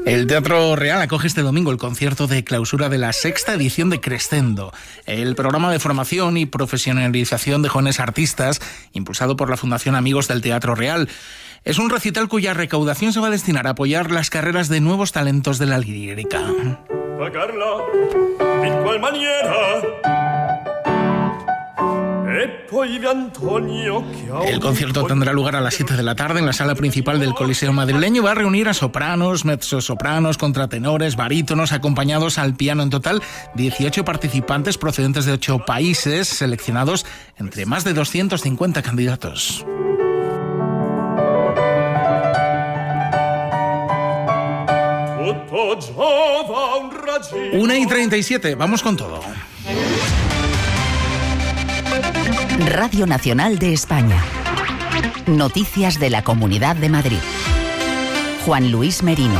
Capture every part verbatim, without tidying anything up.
El Teatro Real acoge este domingo el concierto de clausura de la sexta edición de Crescendo, el programa de formación y profesionalización de jóvenes artistas impulsado por la Fundación Amigos del Teatro Real. Es un recital cuya recaudación se va a destinar a apoyar las carreras de nuevos talentos de la lírica. Pagarla, ¿en cuál manera? El concierto tendrá lugar a las siete de la tarde en la sala principal del Coliseo madrileño y va a reunir a sopranos, mezzosopranos, contratenores, barítonos, acompañados al piano. En total, dieciocho participantes procedentes de ocho países, seleccionados entre más de doscientos cincuenta candidatos. una y treinta y siete, vamos con todo. Radio Nacional de España. Noticias de la Comunidad de Madrid. Juan Luis Merino.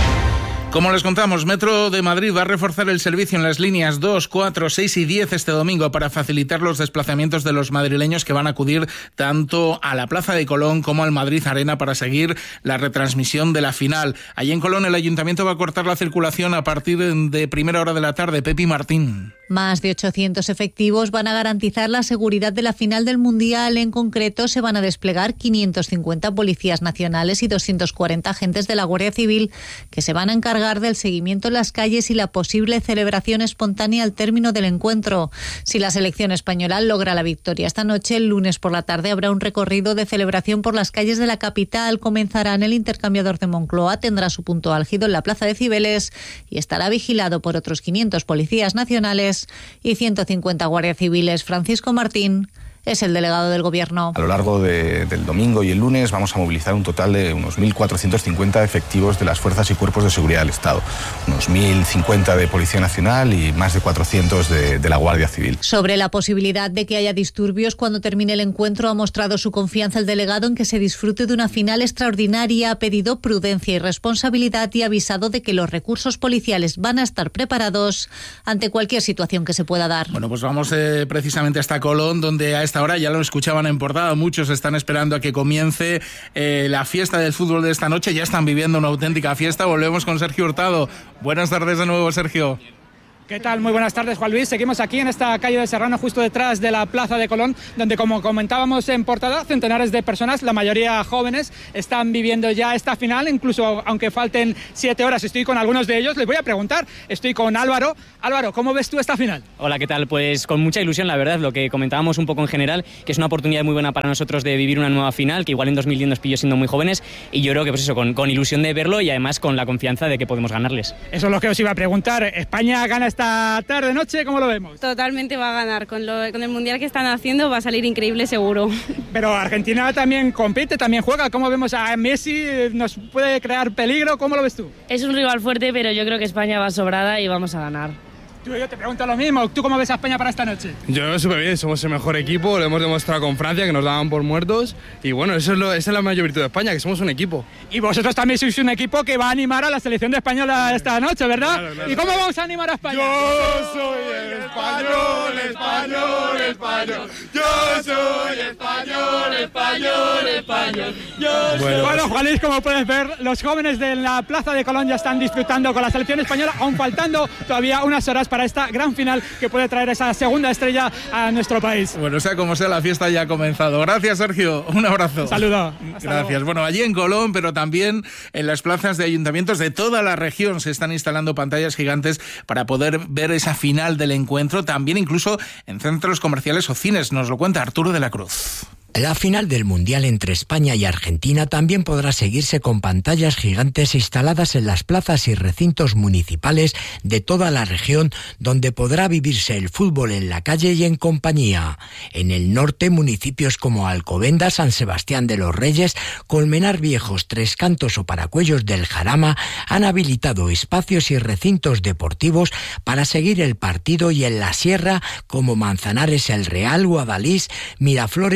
Como les contamos, Metro de Madrid va a reforzar el servicio en las líneas dos, cuatro, seis y diez este domingo para facilitar los desplazamientos de los madrileños que van a acudir tanto a la Plaza de Colón como al Madrid Arena para seguir la retransmisión de la final. Allí en Colón el Ayuntamiento va a cortar la circulación a partir de primera hora de la tarde. Pepi Martín. Más de ochocientos efectivos van a garantizar la seguridad de la final del Mundial. En concreto, se van a desplegar quinientos cincuenta policías nacionales y doscientos cuarenta agentes de la Guardia Civil que se van a encargar del seguimiento en las calles y la posible celebración espontánea al término del encuentro. Si la selección española logra la victoria esta noche, el lunes por la tarde habrá un recorrido de celebración por las calles de la capital. Comenzará en el intercambiador de Moncloa, tendrá su punto álgido en la Plaza de Cibeles y estará vigilado por otros quinientos policías nacionales y ciento cincuenta guardias civiles. Francisco Martín es el delegado del Gobierno. A lo largo de, del domingo y el lunes vamos a movilizar un total de unos mil cuatrocientos cincuenta efectivos de las fuerzas y cuerpos de seguridad del Estado, unos mil cincuenta de Policía Nacional y más de cuatrocientos de, de la Guardia Civil. Sobre la posibilidad de que haya disturbios cuando termine el encuentro, ha mostrado su confianza el delegado en que se disfrute de una final extraordinaria. Ha pedido prudencia y responsabilidad y ha avisado de que los recursos policiales van a estar preparados ante cualquier situación que se pueda dar. Bueno, pues vamos eh, precisamente hasta Colón, donde a esta hora, ya lo escuchaban en portada, muchos están esperando a que comience eh, la fiesta del fútbol de esta noche. Ya están viviendo una auténtica fiesta. Volvemos con Sergio Hurtado. Buenas tardes de nuevo, Sergio. ¿Qué tal? Muy buenas tardes, Juan Luis. Seguimos aquí en esta calle de Serrano, justo detrás de la Plaza de Colón, donde, como comentábamos en portada, centenares de personas, la mayoría jóvenes, están viviendo ya esta final, incluso aunque falten siete horas. Estoy con algunos de ellos, les voy a preguntar. Estoy con Álvaro. Álvaro, ¿cómo ves tú esta final? Hola, ¿qué tal? Pues con mucha ilusión, la verdad, lo que comentábamos un poco en general, que es una oportunidad muy buena para nosotros de vivir una nueva final, que igual en dos mil diez nos pilló siendo muy jóvenes, y yo creo que pues eso, con, con ilusión de verlo y además con la confianza de que podemos ganarles. Eso es lo que os iba a preguntar. ¿España gana esta tarde, noche? ¿Cómo lo vemos? Totalmente va a ganar. Con, lo, con el Mundial que están haciendo va a salir increíble seguro. Pero Argentina también compite, también juega. ¿Cómo vemos a Messi? ¿Nos puede crear peligro? ¿Cómo lo ves tú? Es un rival fuerte, pero yo creo que España va sobrada y vamos a ganar. Tú, yo te pregunto lo mismo. ¿Tú cómo ves a España para esta noche? Yo lo veo súper bien. Somos el mejor equipo. Lo hemos demostrado con Francia, que nos daban por muertos. Y bueno, eso es lo, esa es la mayor virtud de España, que somos un equipo. Y vosotros también sois un equipo que va a animar a la selección de española esta noche, ¿verdad? Claro, claro. ¿Y cómo vamos a animar a España? Yo soy el español, español, español. Yo soy español, español, español. Yo soy... Bueno, bueno, Juan Luis, como puedes ver, los jóvenes de la Plaza de Colón ya están disfrutando con la selección española, aún faltando todavía unas horas para esta gran final que puede traer esa segunda estrella a nuestro país. Bueno, sea como sea, la fiesta ya ha comenzado. Gracias, Sergio. Un abrazo. Un saludo. Hasta Gracias. Luego. Bueno, allí en Colón, pero también en las plazas de ayuntamientos de toda la región se están instalando pantallas gigantes para poder ver esa final del encuentro, también incluso en centros comerciales o cines. Nos lo cuenta Arturo de la Cruz. La final del Mundial entre España y Argentina también podrá seguirse con pantallas gigantes instaladas en las plazas y recintos municipales de toda la región, donde podrá vivirse el fútbol en la calle y en compañía. En el norte, municipios como Alcobendas, San Sebastián de los Reyes, Colmenar Viejos, Tres Cantos o Paracuellos del Jarama han habilitado espacios y recintos deportivos para seguir el partido, y en la sierra, como Manzanares el Real, Guadalís, Miraflores o Pinilla,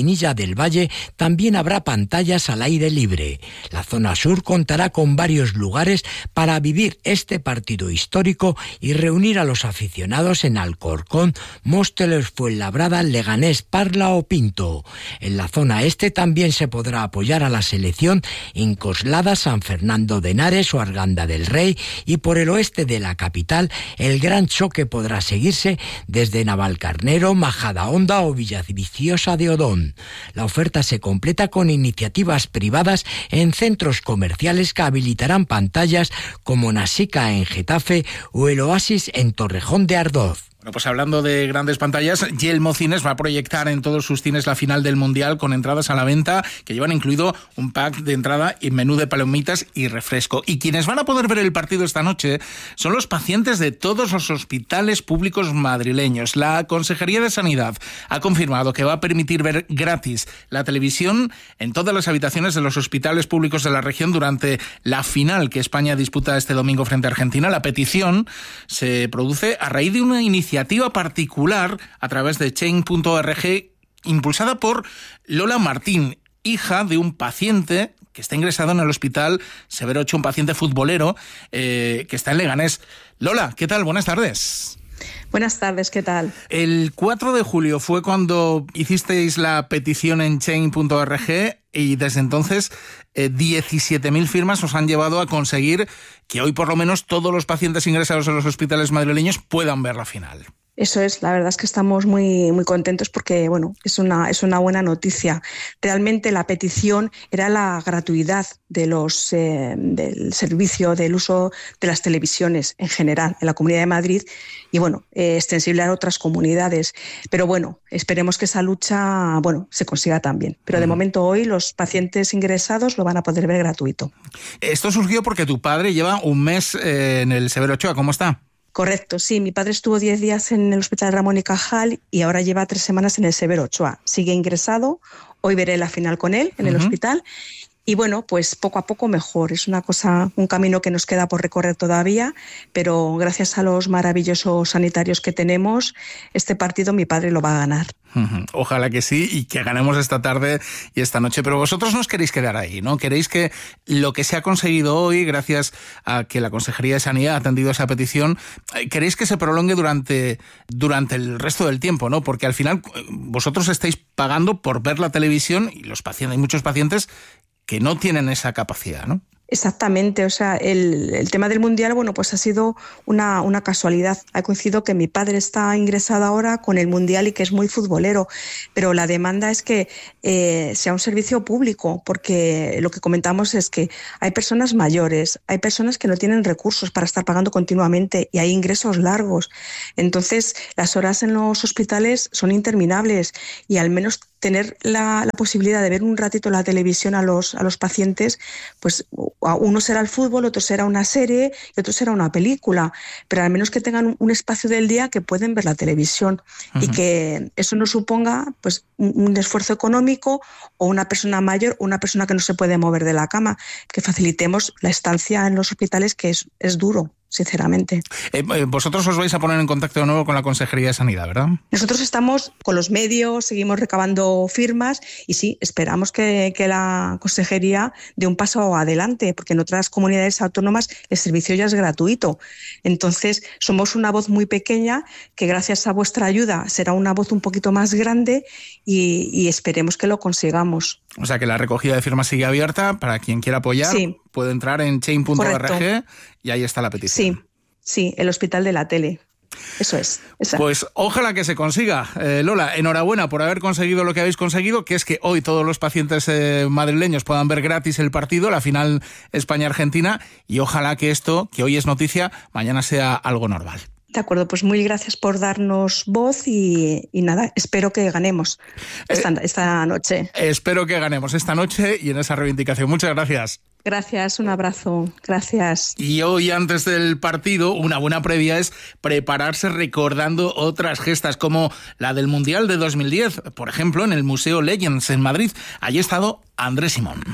Pinilla del Valle también habrá pantallas al aire libre. La zona sur contará con varios lugares para vivir este partido histórico y reunir a los aficionados en Alcorcón, Móstoles, Fuenlabrada, Leganés, Parla o Pinto. En la zona este también se podrá apoyar a la selección en Coslada, San Fernando de Henares o Arganda del Rey, y por el oeste de la capital el gran choque podrá seguirse desde Navalcarnero, Majadahonda o Villaviciosa de Odón. La oferta se completa con iniciativas privadas en centros comerciales que habilitarán pantallas como Nasica en Getafe o el Oasis en Torrejón de Ardoz. Bueno, pues hablando de grandes pantallas, Yelmo Cines va a proyectar en todos sus cines la final del Mundial con entradas a la venta que llevan incluido un pack de entrada y menú de palomitas y refresco. Y quienes van a poder ver el partido esta noche son los pacientes de todos los hospitales públicos madrileños. La Consejería de Sanidad ha confirmado que va a permitir ver gratis la televisión en todas las habitaciones de los hospitales públicos de la región durante la final que España disputa este domingo frente a Argentina. La petición se produce a raíz de una iniciativa iniciativa particular a través de change punto org impulsada por Lola Martín, hija de un paciente que está ingresado en el hospital Severo Ochoa, un paciente futbolero eh, que está en Leganés. Lola, ¿qué tal? Buenas tardes. Buenas tardes, ¿qué tal? El cuatro de julio fue cuando hicisteis la petición en change punto org y desde entonces eh, diecisiete mil firmas os han llevado a conseguir que hoy por lo menos todos los pacientes ingresados en los hospitales madrileños puedan ver la final. Eso es, la verdad es que estamos muy, muy contentos porque, bueno, es una, es una buena noticia. Realmente la petición era la gratuidad de los, eh, del servicio, del uso de las televisiones en general en la Comunidad de Madrid y, bueno, eh, extensible a otras comunidades. Pero, bueno, esperemos que esa lucha, bueno, se consiga también. Pero de mm. momento hoy los pacientes ingresados lo van a poder ver gratuito. Esto surgió porque tu padre lleva un mes eh, en el Severo Ochoa. ¿Cómo está? Correcto, sí. Mi padre estuvo diez días en el Hospital Ramón y Cajal y ahora lleva tres semanas en el Severo Ochoa. Sigue ingresado. Hoy veré la final con él en uh-huh. el hospital. Y bueno, pues poco a poco mejor. Es una cosa, un camino que nos queda por recorrer todavía, pero gracias a los maravillosos sanitarios que tenemos, este partido mi padre lo va a ganar. Ojalá que sí y que ganemos esta tarde y esta noche. Pero vosotros no os queréis quedar ahí, ¿no? Queréis que lo que se ha conseguido hoy, gracias a que la Consejería de Sanidad ha atendido esa petición, queréis que se prolongue durante, durante el resto del tiempo, ¿no? Porque al final vosotros estáis pagando por ver la televisión y los pacientes, hay muchos pacientes que no tienen esa capacidad, ¿no? Exactamente, o sea, el, el tema del Mundial, bueno, pues ha sido una, una casualidad. Ha coincidido que mi padre está ingresado ahora con el Mundial y que es muy futbolero, pero la demanda es que eh, sea un servicio público, porque lo que comentamos es que hay personas mayores, hay personas que no tienen recursos para estar pagando continuamente y hay ingresos largos. Entonces, las horas en los hospitales son interminables y al menos tener la, la posibilidad de ver un ratito la televisión a los, a los pacientes, pues uno será el fútbol, otro será una serie y otro será una película, pero al menos que tengan un, un espacio del día que pueden ver la televisión uh-huh. y que eso no suponga pues un, un esfuerzo económico o una persona mayor o una persona que no se puede mover de la cama, que facilitemos la estancia en los hospitales, que es, es duro. Sinceramente. Eh, vosotros os vais a poner en contacto de nuevo con la Consejería de Sanidad, ¿verdad? Nosotros estamos con los medios, seguimos recabando firmas y sí, esperamos que, que la Consejería dé un paso adelante, porque en otras comunidades autónomas el servicio ya es gratuito. Entonces, somos una voz muy pequeña que gracias a vuestra ayuda será una voz un poquito más grande y, y esperemos que lo consigamos. O sea, que la recogida de firmas sigue abierta para quien quiera apoyar. Sí. Puede entrar en change punto org y ahí está la petición. Sí, sí, el Hospital de la Tele. Eso es. Esa. Pues ojalá que se consiga. Eh, Lola, enhorabuena por haber conseguido lo que habéis conseguido, que es que hoy todos los pacientes eh, madrileños puedan ver gratis el partido, la final España-Argentina, y ojalá que esto, que hoy es noticia, mañana sea algo normal. De acuerdo, pues muy gracias por darnos voz y, y nada, espero que ganemos esta, eh, esta noche. Espero que ganemos esta noche y en esa reivindicación. Muchas gracias. Gracias, un abrazo. Gracias. Y hoy, antes del partido, una buena previa es prepararse recordando otras gestas como la del Mundial de dos mil diez. Por ejemplo, en el Museo Legends en Madrid. Allí ha estado Andrés Simón.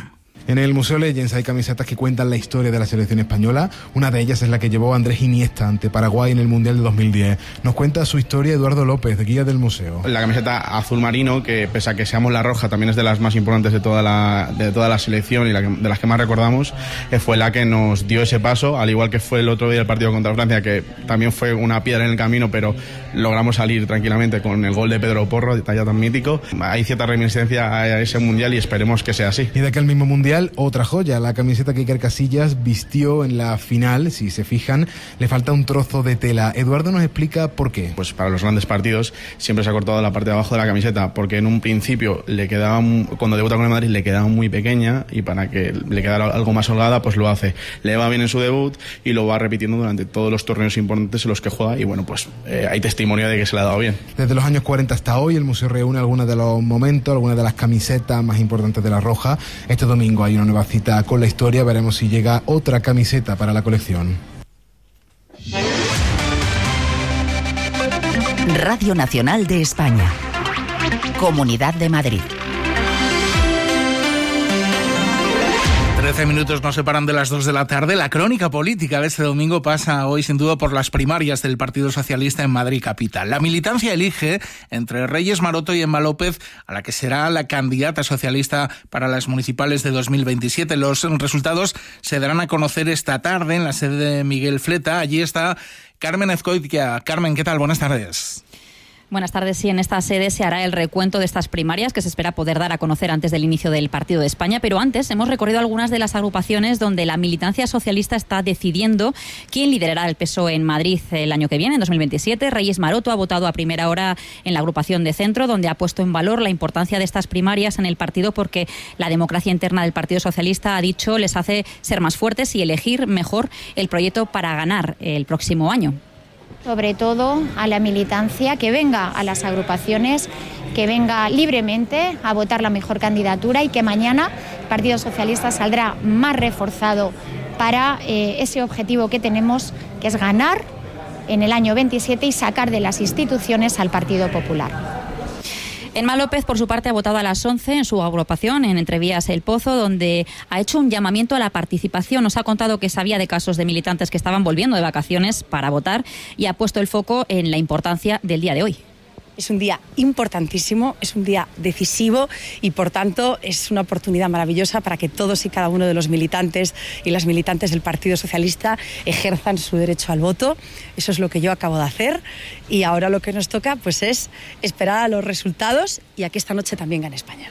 En el Museo Legends hay camisetas que cuentan la historia de la selección española. Una de ellas es la que llevó Andrés Iniesta ante Paraguay en el Mundial de dos mil diez. Nos cuenta su historia Eduardo López, guía del museo. La camiseta azul marino, que pese a que seamos la roja, también es de las más importantes de toda la, de toda la selección y la que, de las que más recordamos, eh, fue la que nos dio ese paso, al igual que fue el otro día el partido contra Francia, que también fue una piedra en el camino, pero logramos salir tranquilamente con el gol de Pedro Porro, detalle tan mítico. Hay cierta reminiscencia a ese Mundial y esperemos que sea así. Y de aquel mismo Mundial, otra joya, la camiseta que Iker Casillas vistió en la final. Si se fijan, le falta un trozo de tela. Eduardo nos explica por qué. Pues para los grandes partidos siempre se ha cortado la parte de abajo de la camiseta, porque en un principio le quedaba, cuando debuta con el Madrid, le quedaba muy pequeña, y para que le quedara algo más holgada, pues lo hace. Le va bien en su debut y lo va repitiendo durante todos los torneos importantes en los que juega, y bueno, pues eh, hay testimonio de que se le ha dado bien. Desde los años cuarenta hasta hoy, el museo reúne algunos de los momentos, algunas de las camisetas más importantes de la roja. Este domingo hay una nueva cita con la historia, veremos si llega otra camiseta para la colección. Radio Nacional de España, Comunidad de Madrid. Trece minutos nos separan de las dos de la tarde. La crónica política de este domingo pasa hoy sin duda por las primarias del Partido Socialista en Madrid capital. La militancia elige entre Reyes Maroto y Emma López a la que será la candidata socialista para las municipales de dos mil veintisiete. Los resultados se darán a conocer esta tarde en la sede de Miguel Fleta. Allí está Carmen Ezcoitia. Carmen, ¿qué tal? Buenas tardes. Buenas tardes. Sí, en esta sede se hará el recuento de estas primarias que se espera poder dar a conocer antes del inicio del Partido de España, pero antes hemos recorrido algunas de las agrupaciones donde la militancia socialista está decidiendo quién liderará el P S O E en Madrid el año que viene, en dos mil veintisiete. Reyes Maroto ha votado a primera hora en la agrupación de Centro, donde ha puesto en valor la importancia de estas primarias en el partido porque la democracia interna del Partido Socialista, ha dicho, les hace ser más fuertes y elegir mejor el proyecto para ganar el próximo año. Sobre todo a la militancia, que venga a las agrupaciones, que venga libremente a votar la mejor candidatura y que mañana el Partido Socialista saldrá más reforzado para eh, ese objetivo que tenemos, que es ganar en el año veintisiete y sacar de las instituciones al Partido Popular. Emma López, por su parte, ha votado a las once en su agrupación, en Entrevías El Pozo, donde ha hecho un llamamiento a la participación. Nos ha contado que sabía de casos de militantes que estaban volviendo de vacaciones para votar y ha puesto el foco en la importancia del día de hoy. Es un día importantísimo, es un día decisivo y, por tanto, es una oportunidad maravillosa para que todos y cada uno de los militantes y las militantes del Partido Socialista ejerzan su derecho al voto. Eso es lo que yo acabo de hacer y ahora lo que nos toca pues es esperar a los resultados y a que esta noche también gane España.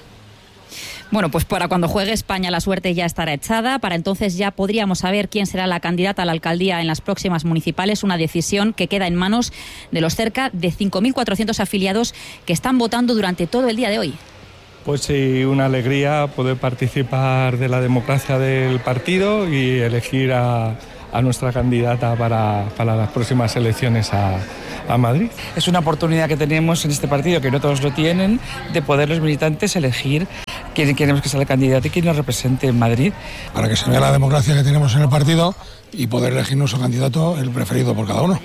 Bueno, pues para cuando juegue España la suerte ya estará echada. Para entonces ya podríamos saber quién será la candidata a la alcaldía en las próximas municipales. Una decisión que queda en manos de los cerca de cinco mil cuatrocientos afiliados que están votando durante todo el día de hoy. Pues sí, una alegría poder participar de la democracia del partido y elegir a, a nuestra candidata para, para las próximas elecciones a, a Madrid. Es una oportunidad que tenemos en este partido, que no todos lo tienen, de poder los militantes elegir quién queremos que sea el candidato y quién nos represente en Madrid. Para que se vea la democracia que tenemos en el partido y poder elegir nuestro candidato, el preferido por cada uno.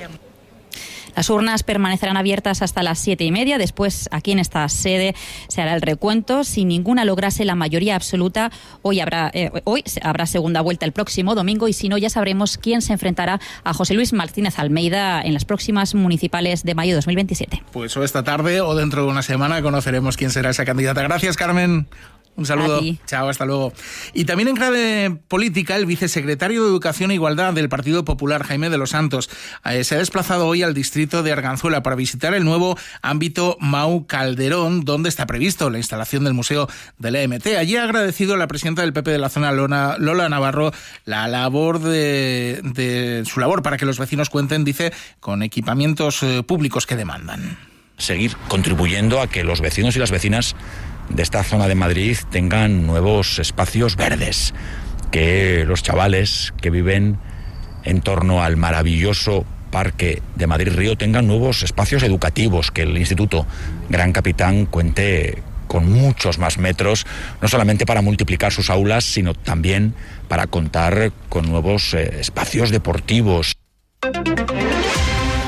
Las urnas permanecerán abiertas hasta las siete y media. Después, aquí en esta sede, se hará el recuento. Si ninguna lograse la mayoría absoluta, hoy habrá, eh, hoy habrá segunda vuelta el próximo domingo y si no, ya sabremos quién se enfrentará a José Luis Martínez Almeida en las próximas municipales de mayo de dos mil veintisiete. Pues o esta tarde o dentro de una semana conoceremos quién será esa candidata. Gracias, Carmen. Un saludo. Chao, hasta luego. Y también en clave política, el vicesecretario de Educación e Igualdad del Partido Popular, Jaime de los Santos, eh, se ha desplazado hoy al distrito de Arganzuela para visitar el nuevo ámbito Mau Calderón, donde está previsto la instalación del Museo del E M T. Allí ha agradecido a la presidenta del P P de la zona, Lola, Lola Navarro, la labor de, de su labor para que los vecinos cuenten, dice, con equipamientos eh, públicos que demandan. Seguir contribuyendo a que los vecinos y las vecinas de esta zona de Madrid tengan nuevos espacios verdes, que los chavales que viven en torno al maravilloso Parque de Madrid Río tengan nuevos espacios educativos, que el Instituto Gran Capitán cuente con muchos más metros, no solamente para multiplicar sus aulas, sino también para contar con nuevos eh, espacios deportivos.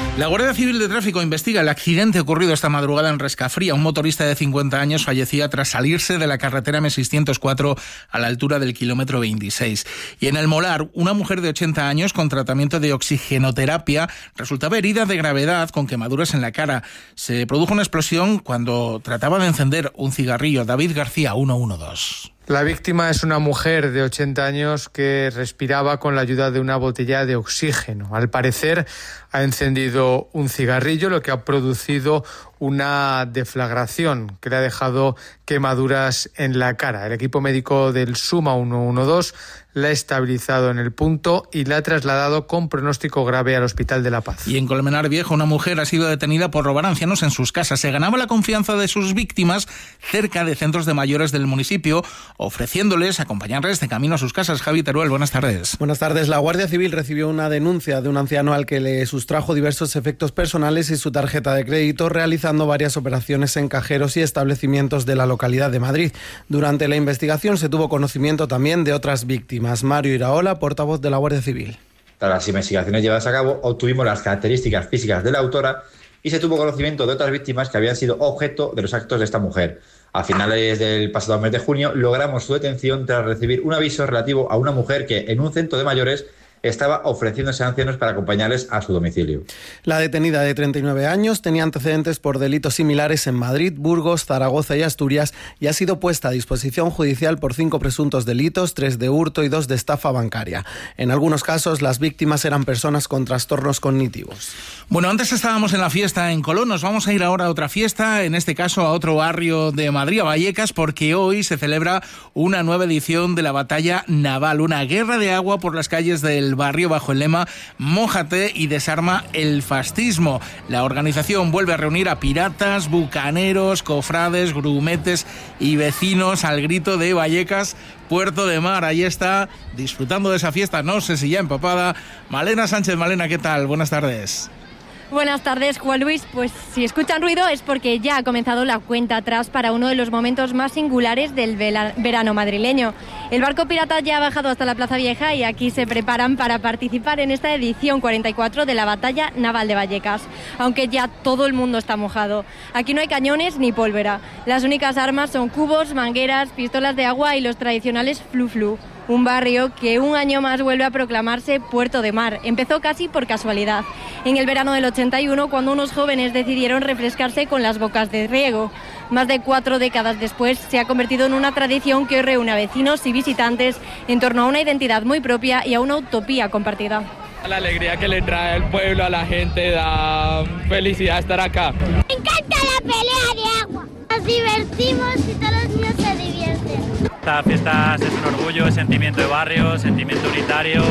La Guardia Civil de Tráfico investiga el accidente ocurrido esta madrugada en Rescafría. Un motorista de cincuenta años fallecía tras salirse de la carretera eme seiscientos cuatro a la altura del kilómetro veintiséis. Y en El Molar, una mujer de ochenta años con tratamiento de oxigenoterapia resultaba herida de gravedad con quemaduras en la cara. Se produjo una explosión cuando trataba de encender un cigarrillo. David García, ciento doce. La víctima es una mujer de ochenta años que respiraba con la ayuda de una botella de oxígeno. Al parecer ha encendido un cigarrillo, lo que ha producido una deflagración que le ha dejado quemaduras en la cara. El equipo médico del SUMA ciento doce la ha estabilizado en el punto y la ha trasladado con pronóstico grave al Hospital de la Paz. Y en Colmenar Viejo, una mujer ha sido detenida por robar ancianos en sus casas. Se ganaba la confianza de sus víctimas cerca de centros de mayores del municipio, ofreciéndoles acompañarles de camino a sus casas. Javi Teruel, buenas tardes. Buenas tardes. La Guardia Civil recibió una denuncia de un anciano al que le sustrajo diversos efectos personales y su tarjeta de crédito, realizando varias operaciones en cajeros y establecimientos de la localidad de Madrid. Durante la investigación se tuvo conocimiento también de otras víctimas. Mario Iraola, portavoz de la Guardia Civil. Tras las investigaciones llevadas a cabo, obtuvimos las características físicas de la autora y se tuvo conocimiento de otras víctimas que habían sido objeto de los actos de esta mujer. A finales del pasado mes de junio logramos su detención tras recibir un aviso relativo a una mujer que en un centro de mayores estaba ofreciéndose a ancianos para acompañarles a su domicilio. La detenida de treinta y nueve años tenía antecedentes por delitos similares en Madrid, Burgos, Zaragoza y Asturias y ha sido puesta a disposición judicial por cinco presuntos delitos, tres de hurto y dos de estafa bancaria. En algunos casos, las víctimas eran personas con trastornos cognitivos. Bueno, antes estábamos en la fiesta en Colón, nos vamos a ir ahora a otra fiesta, en este caso a otro barrio de Madrid, a Vallecas, porque hoy se celebra una nueva edición de la batalla naval, una guerra de agua por las calles del barrio bajo el lema Mójate y desarma el fascismo. La organización vuelve a reunir a piratas, bucaneros, cofrades, grumetes y vecinos al grito de Vallecas, Puerto de Mar. Ahí está, disfrutando de esa fiesta, no sé si ya empapada, Malena Sánchez. Malena, ¿qué tal? Buenas tardes. Buenas tardes, Juan Luis. Pues si escuchan ruido es porque ya ha comenzado la cuenta atrás para uno de los momentos más singulares del verano madrileño. El barco pirata ya ha bajado hasta la Plaza Vieja y aquí se preparan para participar en esta edición cuarenta y cuatro de la Batalla Naval de Vallecas, aunque ya todo el mundo está mojado. Aquí no hay cañones ni pólvora. Las únicas armas son cubos, mangueras, pistolas de agua y los tradicionales flu-flu. Un barrio que un año más vuelve a proclamarse Puerto de Mar. Empezó casi por casualidad, en el verano del ochenta y uno, cuando unos jóvenes decidieron refrescarse con las bocas de riego. Más de cuatro décadas después, se ha convertido en una tradición que reúne a vecinos y visitantes en torno a una identidad muy propia y a una utopía compartida. La alegría que le trae el pueblo a la gente, da felicidad estar acá. Me encanta la pelea de agua. Nos divertimos y todos los niños se divierten. Esta fiesta es un orgullo, es sentimiento de barrio, sentimiento unitario,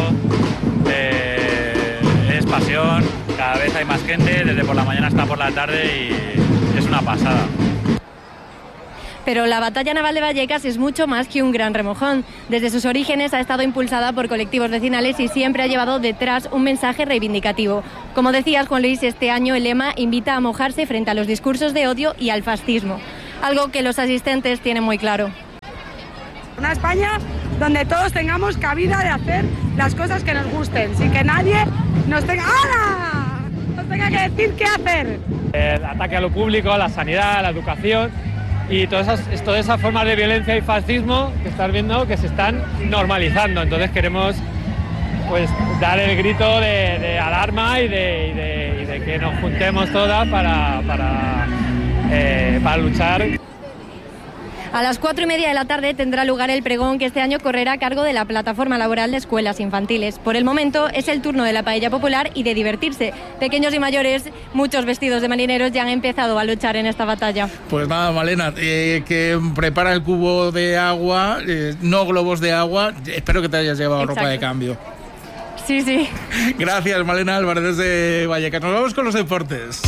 eh, es pasión, cada vez hay más gente, desde por la mañana hasta por la tarde y es una pasada. Pero la Batalla Naval de Vallecas es mucho más que un gran remojón. Desde sus orígenes ha estado impulsada por colectivos vecinales y siempre ha llevado detrás un mensaje reivindicativo. Como decías, Juan Luis, este año el lema invita a mojarse frente a los discursos de odio y al fascismo, algo que los asistentes tienen muy claro. Una España donde todos tengamos cabida de hacer las cosas que nos gusten, sin que nadie nos tenga, ¡hala!, nos tenga que decir qué hacer. El ataque a lo público, a la sanidad, a la educación y todas esas, todas esas formas de violencia y fascismo que estás viendo que se están normalizando. Entonces queremos pues dar el grito de, de alarma y de, y, de, y de que nos juntemos todas para, para, eh, para luchar. A las cuatro y media de la tarde tendrá lugar el pregón que este año correrá a cargo de la Plataforma Laboral de Escuelas Infantiles. Por el momento es el turno de la paella popular y de divertirse. Pequeños y mayores, muchos vestidos de marineros, ya han empezado a luchar en esta batalla. Pues nada, Malena, eh, que prepara el cubo de agua, eh, no globos de agua. Espero que te hayas llevado Exacto. ropa de cambio. Sí, sí. Gracias, Malena Álvarez, desde Vallecas. Nos vamos con los deportes.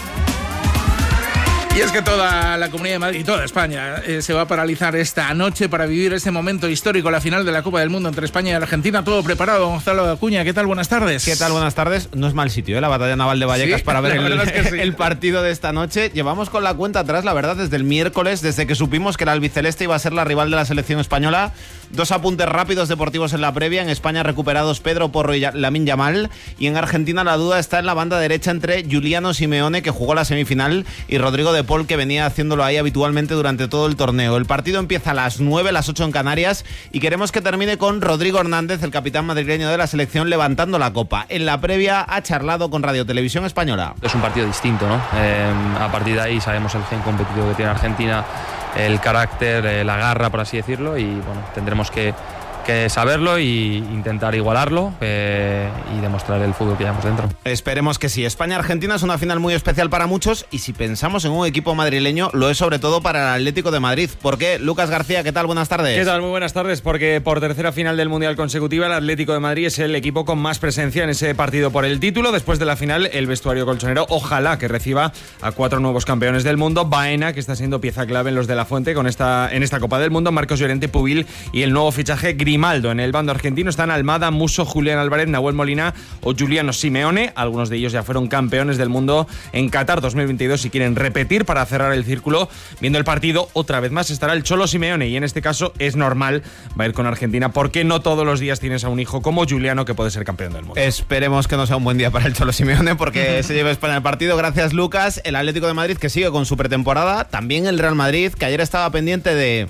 Y es que toda la Comunidad de Madrid y toda España eh, se va a paralizar esta noche para vivir ese momento histórico, la final de la Copa del Mundo entre España y Argentina. Todo preparado. Gonzalo Acuña, ¿qué tal? Buenas tardes. ¿Qué tal? Buenas tardes. No es mal sitio, ¿eh? La Batalla Naval de Vallecas, ¿sí? Para ver el, es que sí. el partido de esta noche. Llevamos con la cuenta atrás, la verdad, desde el miércoles, desde que supimos que el albiceleste iba a ser la rival de la selección española. Dos apuntes rápidos deportivos en la previa. En España recuperados Pedro Porro y Lamine Yamal. Y en Argentina la duda está en la banda derecha entre Giuliano Simeone, que jugó la semifinal, y Rodrigo de Paul, que venía haciéndolo ahí habitualmente durante todo el torneo. El partido empieza a las nueve, las ocho en Canarias, y queremos que termine con Rodrigo Hernández, el capitán madrileño de la selección, levantando la copa. En la previa ha charlado con Radio Televisión Española. Es un partido distinto, ¿no? Eh, a partir de ahí sabemos el gen competitivo que tiene Argentina, el carácter, eh, la garra, por así decirlo, y bueno, tendremos que, que saberlo e intentar igualarlo eh, y demostrar el fútbol que llevamos dentro. Esperemos que sí. España-Argentina es una final muy especial para muchos, y si pensamos en un equipo madrileño, lo es sobre todo para el Atlético de Madrid. ¿Por qué? Lucas García, ¿qué tal? Buenas tardes. ¿Qué tal? Muy buenas tardes, porque por tercera final del Mundial consecutiva, el Atlético de Madrid es el equipo con más presencia en ese partido por el título. Después de la final, el vestuario colchonero, ojalá que reciba a cuatro nuevos campeones del mundo. Baena, que está siendo pieza clave en los de la Fuente con esta, en esta Copa del Mundo, Marcos Llorente, Pubil, y el nuevo fichaje Grimaldo. En el bando argentino están Almada, Musso, Julián Álvarez, Nahuel Molina o Giuliano Simeone. Algunos de ellos ya fueron campeones del mundo en Qatar dos mil veintidós y quieren repetir para cerrar el círculo. Viendo el partido, otra vez más estará el Cholo Simeone, y en este caso es normal, va a ir con Argentina, porque no todos los días tienes a un hijo como Giuliano que puede ser campeón del mundo. Esperemos que no sea un buen día para el Cholo Simeone, porque se lleva España el partido. Gracias, Lucas. El Atlético de Madrid, que sigue con su pretemporada. También el Real Madrid, que ayer estaba pendiente de...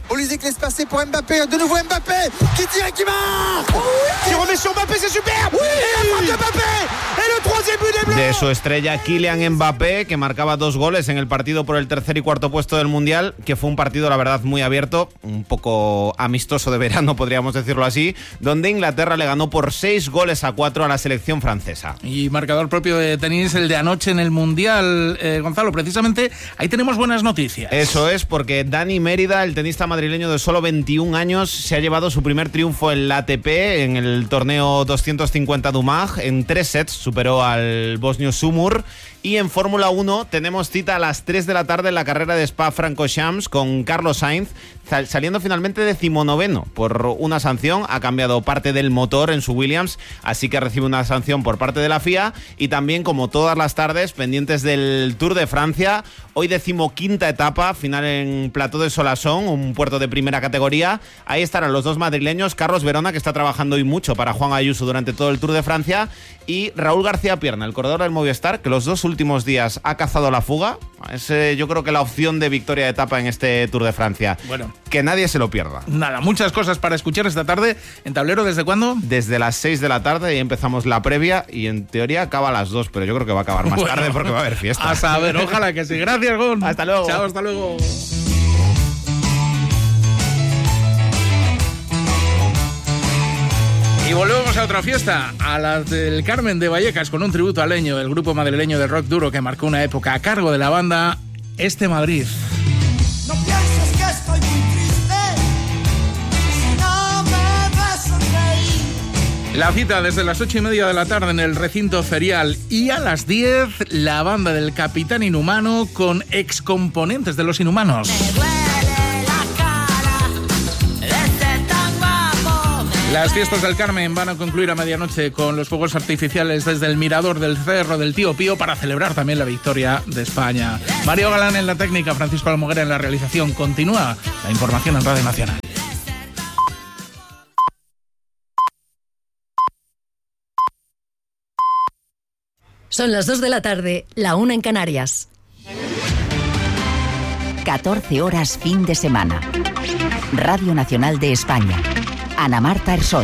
Mbappé, de nuevo Mbappé, qui tire et qui marque, qui remet sur Mbappé, c'est super, et la frappe de Mbappé, et le troisième but des Bleus. De su estrella Kylian Mbappé, que marcaba dos goles en el partido por el tercer y cuarto puesto del Mundial, que fue un partido, la verdad, muy abierto, un poco amistoso de verano, podríamos decirlo así, donde Inglaterra le ganó por seis goles a cuatro a la selección francesa. Y marcador propio de tenis, el de anoche en el Mundial. Eh, Gonzalo, precisamente ahí tenemos buenas noticias. Eso es, porque Dani Mérida, el tenista madrileño de solo veintiún años, se ha llevado su primer triunfo en la A T P, en el torneo doscientos cincuenta Dumag. En tres sets superó al bosnio Sumur. Y en Fórmula uno tenemos cita a las tres de la tarde en la carrera de Spa-Francorchamps con Carlos Sainz, saliendo finalmente decimonoveno por una sanción. Ha cambiado parte del motor en su Williams, así que recibe una sanción por parte de la F I A. Y también, como todas las tardes, pendientes del Tour de Francia. Hoy decimoquinta etapa, final en Plató de Solasson, un puerto de primera categoría. Ahí estarán los dos madrileños, Carlos Verona, que está trabajando hoy mucho para Juan Ayuso durante todo el Tour de Francia, y Raúl García Pierna, el corredor del Movistar, que los dos últimos días ha cazado la fuga. Es eh, yo creo que la opción de victoria de etapa en este Tour de Francia. Bueno, que nadie se lo pierda. Nada, muchas cosas para escuchar esta tarde en Tablero. ¿Desde cuándo? Desde las seis de la tarde, y empezamos la previa, y en teoría acaba a las dos, pero yo creo que va a acabar más bueno, tarde porque va a haber fiesta. A saber, ojalá que sí. Gracias, Gon. Hasta luego. Chao, hasta luego. Y volvemos a otra fiesta, a la del Carmen de Vallecas, con un tributo a Leño, el grupo madrileño de rock duro que marcó una época a cargo de la banda Este Madrid. No pienses que estoy muy triste, si no me ves sonreír. La cita desde las ocho y media de la tarde en el recinto ferial, y a las diez la banda del Capitán Inhumano con excomponentes de Los Inhumanos. Las fiestas del Carmen van a concluir a medianoche con los fuegos artificiales desde el mirador del Cerro del Tío Pío, para celebrar también la victoria de España. Mario Galán en la técnica, Francisco Almoguera en la realización. Continúa la información en Radio Nacional. Son las dos de la tarde, la una en Canarias. catorce horas fin de semana. Radio Nacional de España. Ana Marta Ersoch.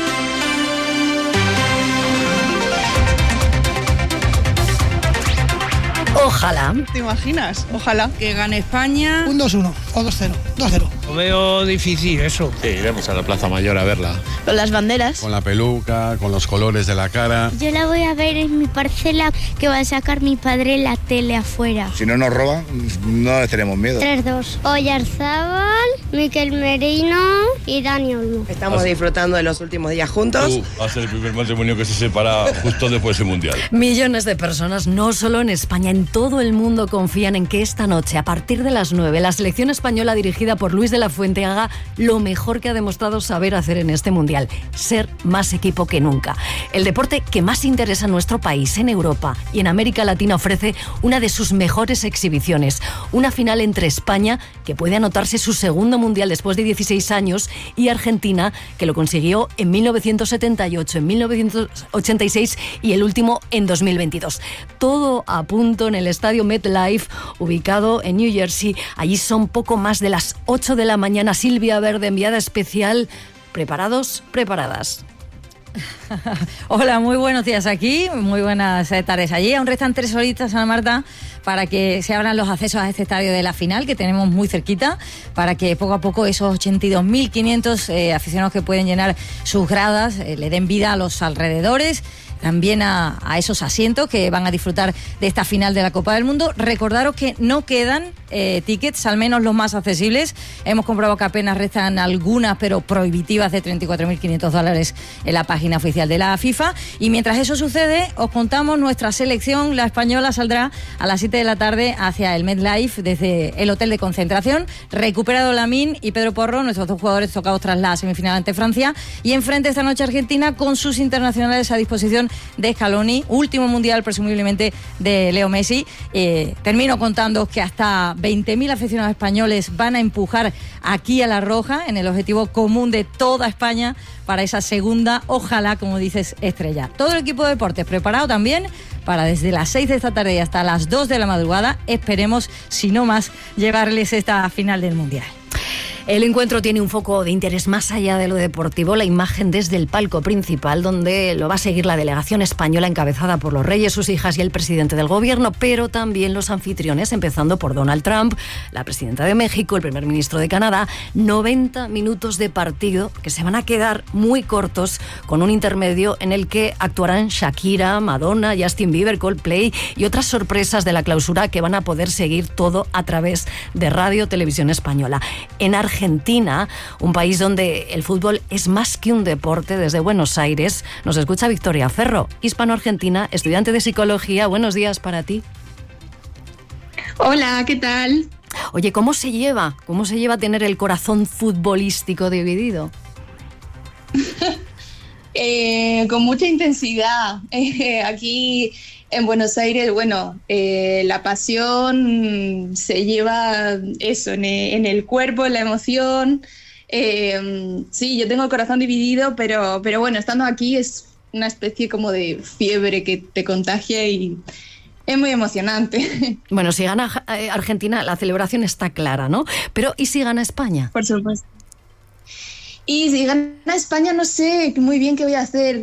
Ojalá. ¿Te imaginas? Ojalá. Que gane España. Un dos uno o dos cero. dos cero. Lo veo difícil eso. Sí, iremos a la Plaza Mayor a verla. Con las banderas. Con la peluca, con los colores de la cara. Yo la voy a ver en mi parcela que va a sacar mi padre en la tele afuera. Si no nos roban, no les tenemos miedo. tres dos. Oyarzábal, Miquel Merino y Dani Olmo. Estamos disfrutando de los últimos días juntos. Tú vas a ser el primer matrimonio que se separa justo después del Mundial. Millones de personas, no solo en España, en todo el mundo, confían en que esta noche, a partir de las nueve, la selección española española dirigida por Luis de la Fuente haga lo mejor que ha demostrado saber hacer en este Mundial, ser más equipo que nunca. El deporte que más interesa a nuestro país, en Europa y en América Latina, ofrece una de sus mejores exhibiciones. Una final entre España, que puede anotarse su segundo Mundial después de dieciséis años, y Argentina, que lo consiguió en mil novecientos setenta y ocho, en mil novecientos ochenta y seis y el último en dos mil veintidós. Todo a punto en el estadio MetLife, ubicado en New Jersey. Allí son poco más de las ocho de la mañana. Silvia Verde, enviada especial. ¿Preparados? ¿Preparadas? Hola, muy buenos días aquí, muy buenas tardes allí. Aún restan tres horitas, Ana Marta, para que se abran los accesos a este estadio de la final, que tenemos muy cerquita, para que poco a poco esos ochenta y dos mil quinientos eh, aficionados que pueden llenar sus gradas eh, le den vida a los alrededores, también a, a esos asientos que van a disfrutar de esta final de la Copa del Mundo. Recordaros que no quedan eh, tickets, al menos los más accesibles. Hemos comprobado que apenas restan algunas, pero prohibitivas, de treinta y cuatro mil quinientos dólares en la página oficial de la FIFA. Y mientras eso sucede, os contamos nuestra selección. La española saldrá a las siete de la tarde hacia el MetLife desde el hotel de concentración. Recuperado Lamine y Pedro Porro, nuestros dos jugadores tocados tras la semifinal ante Francia. Y enfrente esta noche Argentina, con sus internacionales a disposición de Scaloni, último mundial presumiblemente de Leo Messi. Eh, termino contando que hasta veinte mil aficionados españoles van a empujar aquí a La Roja, en el objetivo común de toda España, para esa segunda, ojalá, como dices, estrella. Todo el equipo de deportes preparado también para desde las seis de esta tarde y hasta las dos de la madrugada, esperemos, si no más, llevarles esta final del mundial. El encuentro tiene un foco de interés más allá de lo deportivo, la imagen desde el palco principal, donde lo va a seguir la delegación española encabezada por los reyes, sus hijas y el presidente del gobierno, pero también los anfitriones, empezando por Donald Trump, la presidenta de México, el primer ministro de Canadá. noventa minutos de partido que se van a quedar muy cortos, con un intermedio en el que actuarán Shakira, Madonna, Justin Bieber, Coldplay y otras sorpresas de la clausura que van a poder seguir todo a través de Radio Televisión Española. En Argentina, Argentina, un país donde el fútbol es más que un deporte, desde Buenos Aires, nos escucha Victoria Ferro, hispano-argentina, estudiante de psicología. Buenos días para ti. Hola, ¿qué tal? Oye, ¿cómo se lleva? ¿Cómo se lleva tener el corazón futbolístico dividido? eh, con mucha intensidad. Eh, aquí en Buenos Aires, bueno, eh, la pasión se lleva eso, en el, en el cuerpo, en la emoción. Eh, sí, yo tengo el corazón dividido, pero, pero bueno, estando aquí es una especie como de fiebre que te contagia y es muy emocionante. Bueno, si gana Argentina, la celebración está clara, ¿no? Pero ¿y si gana España? Por supuesto. Y si gana España, no sé muy bien qué voy a hacer.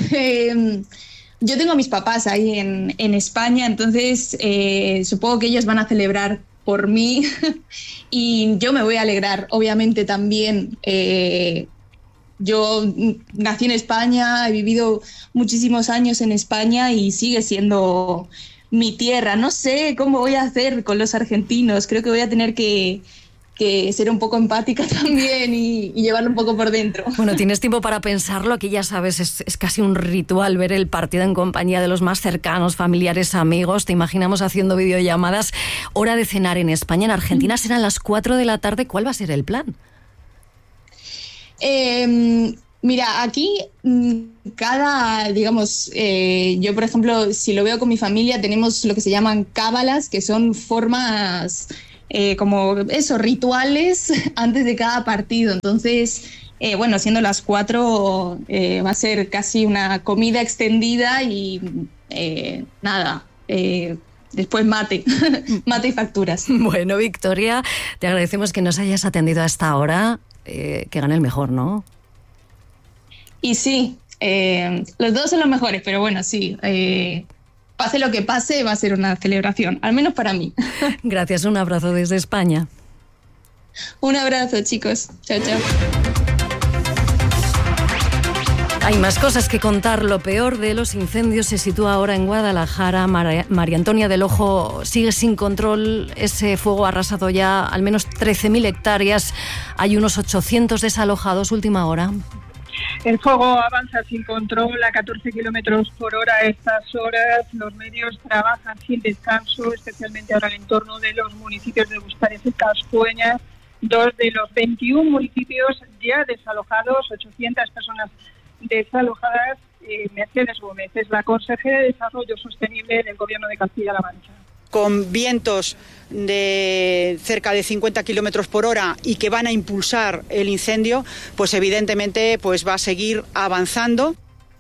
Yo tengo a mis papás ahí en, en España, entonces eh, supongo que ellos van a celebrar por mí y yo me voy a alegrar, obviamente también. Eh, yo nací en España, he vivido muchísimos años en España y sigue siendo mi tierra. No sé cómo voy a hacer con los argentinos, creo que voy a tener que... que ser un poco empática también y, y llevarlo un poco por dentro. Bueno, tienes tiempo para pensarlo. Aquí ya sabes, es, es casi un ritual ver el partido en compañía de los más cercanos, familiares, amigos. Te imaginamos haciendo videollamadas. Hora de cenar en España. En Argentina serán las cuatro de la tarde. ¿Cuál va a ser el plan? Eh, mira, aquí cada, digamos, eh, yo por ejemplo, si lo veo con mi familia, tenemos lo que se llaman cábalas, que son formas... Eh, como eso, rituales antes de cada partido. Entonces, eh, bueno, siendo las cuatro, eh, va a ser casi una comida extendida y eh, nada, eh, después mate, mate y facturas. Bueno, Victoria, te agradecemos que nos hayas atendido a esta hora, eh, que gane el mejor, ¿no? Y sí, eh, los dos son los mejores, pero bueno, sí, eh, pase lo que pase, va a ser una celebración, al menos para mí. Gracias, un abrazo desde España. Un abrazo, chicos. Chao, chao. Hay más cosas que contar. Lo peor de los incendios se sitúa ahora en Guadalajara. María, María Antonia del Ojo, sigue sin control ese fuego. Ha arrasado ya al menos trece mil hectáreas. Hay unos ochocientos desalojados. Última hora. El fuego avanza sin control a catorce kilómetros por hora a estas horas. Los medios trabajan sin descanso, especialmente ahora en el entorno de los municipios de Bustares y Cascueñas. dos de los veintiún municipios ya desalojados, ochocientas personas desalojadas. Eh, Mercedes Gómez es la consejera de Desarrollo Sostenible del Gobierno de Castilla-La Mancha. Con vientos de cerca de cincuenta kilómetros por hora y que van a impulsar el incendio, pues evidentemente pues va a seguir avanzando.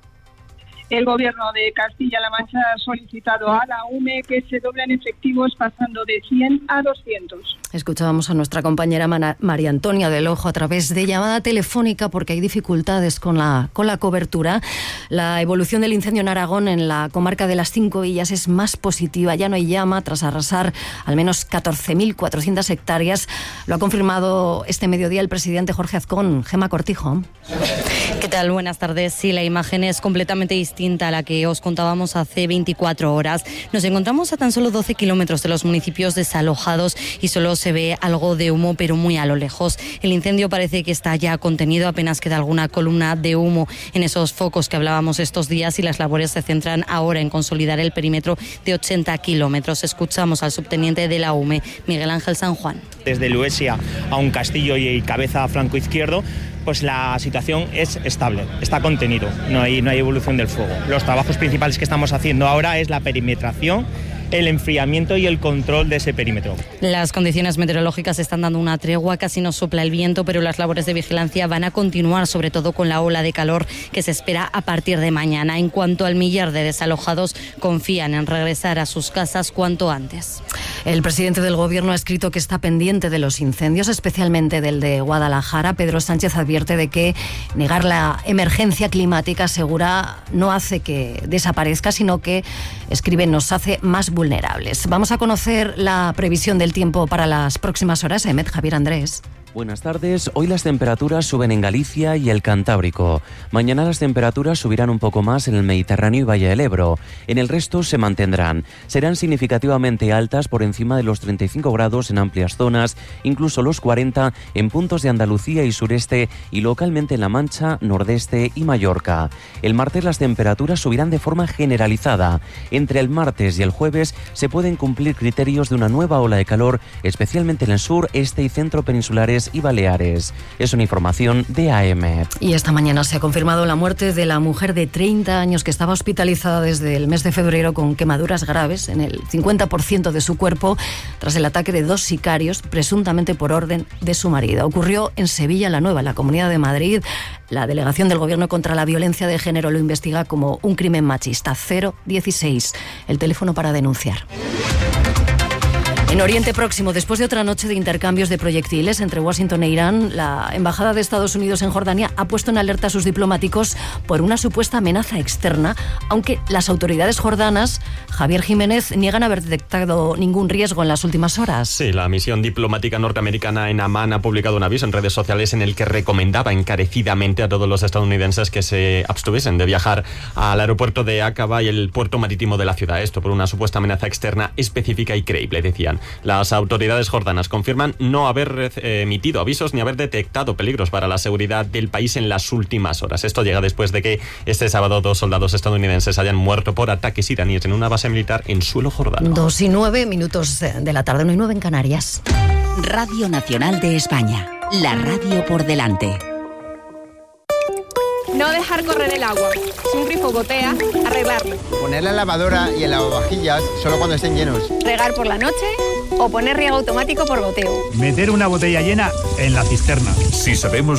El Gobierno de Castilla-La Mancha ha solicitado a la U M E que se doblen efectivos pasando de cien a doscientos. Escuchábamos a nuestra compañera María Antonia del Ojo a través de llamada telefónica porque hay dificultades con la, con la cobertura. La evolución del incendio en Aragón, en la comarca de las Cinco Villas, es más positiva. Ya no hay llama tras arrasar al menos catorce mil cuatrocientas hectáreas. Lo ha confirmado este mediodía el presidente Jorge Azcón. Gema Cortijo. ¿Qué tal? Buenas tardes. Sí, la imagen es completamente distinta a la que os contábamos hace veinticuatro horas. Nos encontramos a tan solo doce kilómetros de los municipios desalojados y solo se ve algo de humo, pero muy a lo lejos. El incendio parece que está ya contenido, apenas queda alguna columna de humo en esos focos que hablábamos estos días y las labores se centran ahora en consolidar el perímetro de ochenta kilómetros. Escuchamos al subteniente de la U M E, Miguel Ángel San Juan. Desde Luesia a un castillo y cabeza franco izquierdo, pues la situación es estable, está contenido, no hay, no hay evolución del fuego. Los trabajos principales que estamos haciendo ahora es la perimetración, el enfriamiento y el control de ese perímetro. Las condiciones meteorológicas están dando una tregua, casi no sopla el viento, pero las labores de vigilancia van a continuar, sobre todo con la ola de calor que se espera a partir de mañana. En cuanto al millar de desalojados, confían en regresar a sus casas cuanto antes. El presidente del Gobierno ha escrito que está pendiente de los incendios, especialmente del de Guadalajara. Pedro Sánchez advierte de que negar la emergencia climática, asegura, no hace que desaparezca, sino que, escribe, nos hace más vulnerables. vulnerables. Vamos a conocer la previsión del tiempo para las próximas horas. Emet, Javier Andrés. Buenas tardes. Hoy las temperaturas suben en Galicia y el Cantábrico. Mañana las temperaturas subirán un poco más en el Mediterráneo y Valle del Ebro. En el resto se mantendrán. Serán significativamente altas por encima de los treinta y cinco grados en amplias zonas, incluso los cuarenta en puntos de Andalucía y sureste y localmente en La Mancha, Nordeste y Mallorca. El martes las temperaturas subirán de forma generalizada. Entre el martes y el jueves se pueden cumplir criterios de una nueva ola de calor, especialmente en el sur, este y centro peninsulares y Baleares. Es una información de A M. Y esta mañana se ha confirmado la muerte de la mujer de treinta años que estaba hospitalizada desde el mes de febrero con quemaduras graves en el cincuenta por ciento de su cuerpo tras el ataque de dos sicarios, presuntamente por orden de su marido. Ocurrió en Sevilla la Nueva, en la Comunidad de Madrid. La Delegación del Gobierno contra la Violencia de Género lo investiga como un crimen machista. cero dieciséis, el teléfono para denunciar. En Oriente Próximo, después de otra noche de intercambios de proyectiles entre Washington e Irán, la Embajada de Estados Unidos en Jordania ha puesto en alerta a sus diplomáticos por una supuesta amenaza externa, aunque las autoridades jordanas, Javier Jiménez, niegan haber detectado ningún riesgo en las últimas horas. Sí, la misión diplomática norteamericana en Amán ha publicado un aviso en redes sociales en el que recomendaba encarecidamente a todos los estadounidenses que se abstuviesen de viajar al aeropuerto de Aqaba y el puerto marítimo de la ciudad. Esto por una supuesta amenaza externa específica y creíble, decían. Las autoridades jordanas confirman no haber emitido avisos ni haber detectado peligros para la seguridad del país en las últimas horas. Esto llega después de que este sábado dos soldados estadounidenses hayan muerto por ataques iraníes en una base militar en suelo jordano. Dos y nueve minutos de la tarde, uno y nueve en Canarias. Radio Nacional de España, la radio por delante. No dejar correr el agua. Si un grifo gotea, arreglarlo. Poner la lavadora y el lavavajillas solo cuando estén llenos. Regar por la noche o poner riego automático por goteo. Meter una botella llena en la cisterna. Si sabemos